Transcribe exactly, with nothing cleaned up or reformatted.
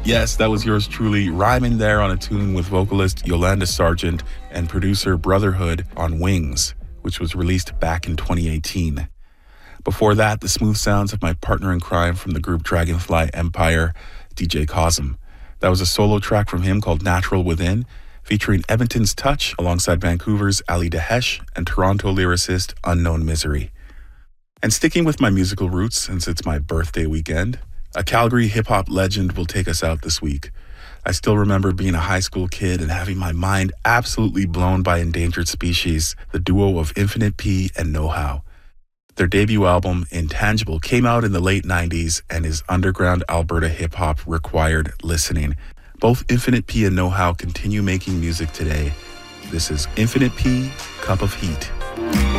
Yes, that was yours truly, rhyming there on a tune with vocalist Yolanda Sargent and producer Brotherhood on Wings, which was released back in twenty eighteen. Before that, the smooth sounds of my partner in crime from the group Dragonfly Empire, D J Cosm. That was a solo track from him called Natural Within, featuring Edmonton's Touch alongside Vancouver's Ali Dahesh and Toronto lyricist Unknown Misery. And sticking with my musical roots, since it's my birthday weekend, a Calgary hip-hop legend will take us out this week. I still remember being a high school kid and having my mind absolutely blown by Endangered Species, the duo of Infinite P and Know How. Their debut album, Intangible, came out in the late nineties and is underground Alberta hip-hop required listening. Both Infinite P and Know How continue making music today. This is Infinite P, Cup of Heat.